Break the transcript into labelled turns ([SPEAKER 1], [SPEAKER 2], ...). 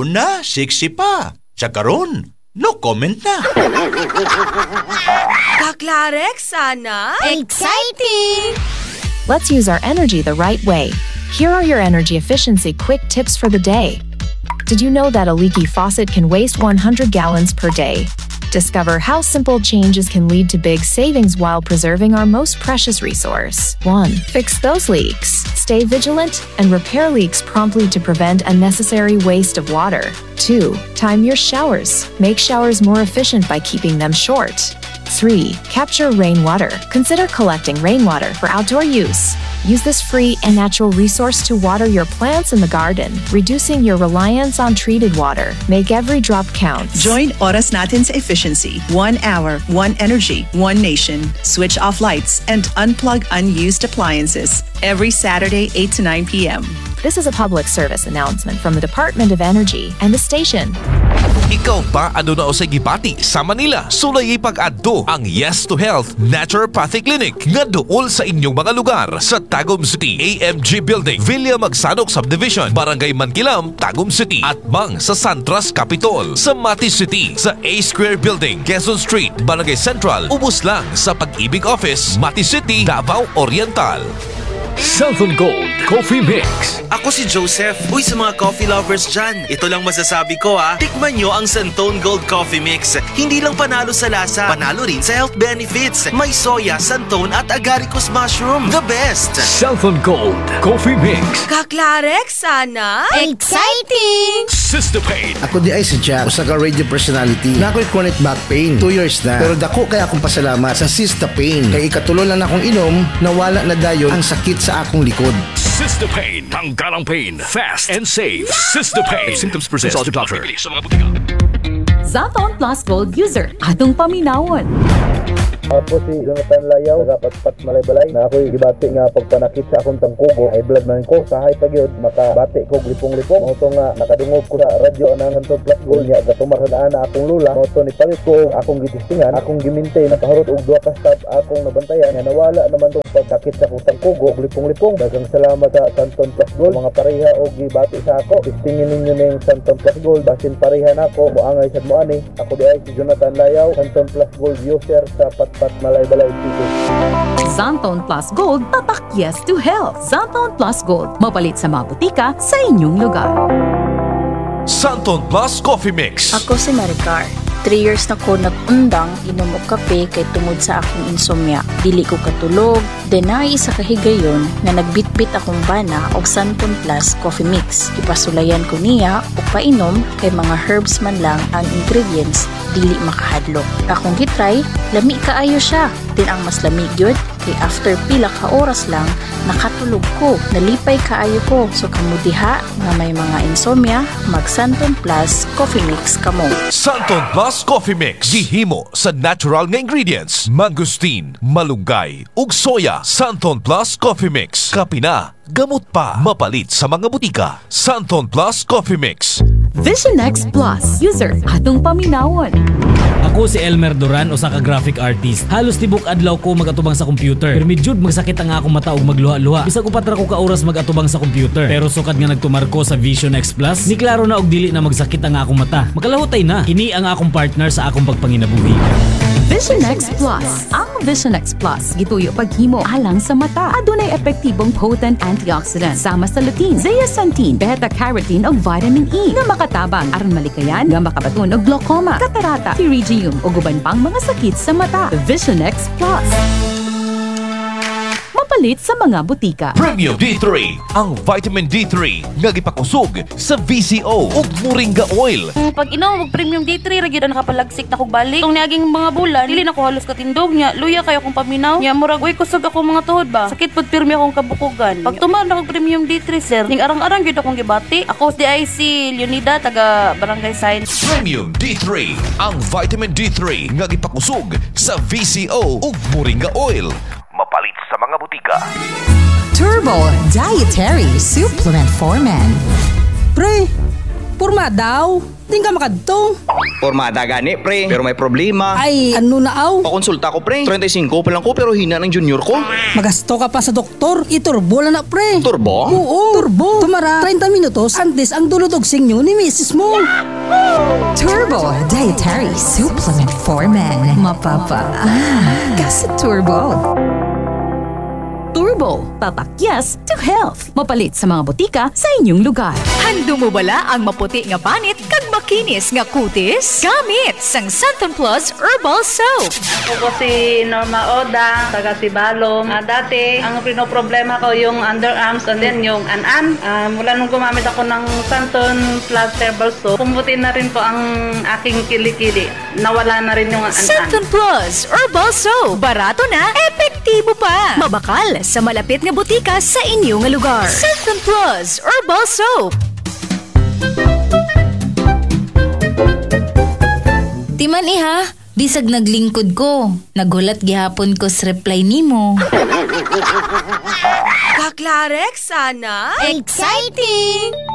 [SPEAKER 1] una, sexy pa. Sa karon, no comment na.
[SPEAKER 2] Kaklarek sana.
[SPEAKER 3] Exciting!
[SPEAKER 4] Let's use our energy the right way. Here are your energy efficiency quick tips for the day. Did you know that a leaky faucet can waste 100 gallons per day? Discover how simple changes can lead to big savings while preserving our most precious resource. 1. Fix those leaks. Stay vigilant and repair leaks promptly to prevent unnecessary waste of water. 2. Time your showers. Make showers more efficient by keeping them short. 3. Capture rainwater. Consider collecting rainwater for outdoor use. Use this free and natural resource to water your plants in the garden, reducing your reliance on treated water. Make every drop count.
[SPEAKER 5] Join Oras Natin's efficiency. 1 hour, 1 energy, 1 nation. Switch off lights and unplug unused appliances. Every Saturday, 8 to 9 p.m.
[SPEAKER 4] This is a public service announcement from the Department of Energy and the station.
[SPEAKER 6] Ikaw ba ano na o sa gibati sa Manila? Sulay pag-adto ang Yes to Health Naturopathy Clinic nga dool sa inyong mga lugar sa Tagum City, AMG Building, Villa Magsanok Subdivision, Barangay Mankilam, Tagum City, at Mang sa Santras Capitol, sa Mati City, sa A Square Building, Quezon Street, Barangay Central, ubos lang sa Pag-ibig Office, Mati City, Davao Oriental.
[SPEAKER 7] Southern Gold Coffee Mix.
[SPEAKER 8] Ako si Joseph. Uy, sa mga coffee lovers dyan, ito lang masasabi ko ha. Tikman nyo ang Santone Gold Coffee Mix. Hindi lang panalo sa lasa, panalo rin sa health benefits. May soya, santone at agaricus mushroom. The best!
[SPEAKER 7] Southern Gold Coffee Mix.
[SPEAKER 2] Kaklarek sana.
[SPEAKER 3] Exciting!
[SPEAKER 7] Sister Pain.
[SPEAKER 9] Ako di ay si Jack, usa ka radio personality. Na ako'y chronic back pain. 2 years na. Pero dako kaya akong pasalamat sa Sister Pain. Kay ikatulo lang akong inom, nawala na dayon ang sakit sa akong likod.
[SPEAKER 7] Sister Pain. Tanggalang pain. Fast and safe. Sister Pain. If symptoms persist, consult your doctor.
[SPEAKER 10] Zaton Plus Gold user. Atong paminawon.
[SPEAKER 11] Ako si Jonathan Layaw, taga-Patpat Malaybalay, na ako'y gibati nga pagpanakit sa akong tangkugo. Ay blood man ko, sahay pagyod, makabati ko lipong-lipong. Moto nga, nakadungog ko sa radyo ng Santone Plus Gold niya, gatumaradaan na akong lula. Moto ni palit ko, akong gitistingan, akong gimintay, nakahurot og 2 ka stab akong nabantayan. Nga nawala naman itong pagkakit sa akong tangkugo, lipong-lipong. Dagang salamat sa Santone Plus Gold. Mga pareha o gibati sa ako. Tistingin ninyo na yung Santone Plus Gold, basin pareha na ako, muangay sa muani. Ako di ay si Jonathan Layaw, Santone Plus Gold user sa Patpat Malaybalay City.
[SPEAKER 10] Zaton Plus Gold, tatak yes to health. Zaton Plus Gold, mapalit sa mga butika sa inyong lugar.
[SPEAKER 6] Santone Plus Coffee Mix.
[SPEAKER 12] Ako si Maricar. 3 years na ko nag-undang inom og kape kay tungod sa akong insomnia. Dili ko katulog, denay sa kahigayon nga nagbitbit akong bana og Santone Plus Coffee Mix. Ipasulayan ko niya og painom kay mga herbs man lang ang ingredients, dili makahadlok. Akong gitry, lami kaayo siya. Din ang mas lamig yun, kay after pila ka oras lang, nakatulog ko, nalipay kaayo ko. So kamudiha nga may mga insomnia, mag Santone Plus Coffee Mix kamo.
[SPEAKER 6] Santone Plus Coffee Mix. Gihimo sa natural nga ingredients. Mangosteen, malunggay, ug soya. Santone Plus Coffee Mix. Kapina, gamot pa. Mapalit sa mga butika. Santone Plus Coffee Mix.
[SPEAKER 10] Vision X Plus user. Atong paminawon.
[SPEAKER 13] Ako si Elmer Duran, usa ka graphic artist. Halos tibok adlaw ko magatubang sa computer. Pero medjud magsakit ang akong mata ug magluha-luha. Bisag upat ra ko ka oras magatubang sa computer. Pero sukad nga nagtumar ko sa Vision X Plus, ni klaro na og dili na magsakit ang akong mata. Makalahutay na. Kini ang akong partner sa akong pagpanginabuhi.
[SPEAKER 10] Vision X Plus. Ang Vision X Plus gituyo paghimo alang sa mata. Adunay epektibong potent antioxidant sama sa lutein, zeaxanthin, beta-carotene ug vitamin E nga makatabang aron malikayan nga makabaton og glaucoma, katarata, pterygium ug uban pang mga sakit sa mata. Vision X Plus. Mapalit sa mga butika.
[SPEAKER 6] Premium D3, ang vitamin D3 nga gipakusog sa VCO ug moringa oil.
[SPEAKER 14] Pag inom og Premium D3 ra gyud nakapalagsik na kog balik. Tong niaging mga bulan, dili na ko halos katindog nya. Luya kayo akong paminaw. Nya murag uy kusog ako mga tuhod ba. Sakit pud pirmi akong kabukugan. Pag tuman na kog Premium D3 sir, ning arang-arang gyud akong gibati. Ako si DIC Leonida taga Barangay Science.
[SPEAKER 6] Premium D3, ang vitamin D3 nga gipakusog sa VCO ug moringa oil. Mapalit sa mga butika.
[SPEAKER 15] Turbo Dietary Supplement for Men.
[SPEAKER 16] Pre,
[SPEAKER 15] Purma daw. Di ka makadto.
[SPEAKER 16] Pormada gani, pre. Pero may problema.
[SPEAKER 15] Ay, ano na aw?
[SPEAKER 16] Pakonsulta ko, pre. 35 pa lang ko pero hina ng junior ko.
[SPEAKER 15] Magasto ka pa sa doktor. Iturbo lang na, pre.
[SPEAKER 16] Turbo?
[SPEAKER 15] Oo, turbo. Tumara 30 minutos antes ang dulot og sinyo ni misis mo.
[SPEAKER 17] Turbo Dietary Supplement for Men. Mapapa. Kasi Turbo.
[SPEAKER 10] Turbo, tatak yes to health. Mapalit sa mga botika sa inyong lugar.
[SPEAKER 17] Hando mo bala ang maputi nga panit kag makinis nga kutis? Gamit sang Santon Plus Herbal Soap.
[SPEAKER 18] Ako po si Norma Oda, taga Sibalom. Dati, ang pinoproblema ko yung underarms and then yung an-an. Mula nung gumamit ako ng Santon Plus Herbal Soap, pumuti na rin po ang aking kilikili. Nawala na rin yung an-an.
[SPEAKER 17] Santon Plus Herbal Soap. Barato na, epektibo pa. Mabakal sa malapit nga butika sa inyo nga lugar. Santon Plus Herbal Soap.
[SPEAKER 19] Timan iha, bisag naglingkod ko. Nagulat gihapon ko sa reply nimo.
[SPEAKER 2] Kaklarek sana?
[SPEAKER 3] Exciting!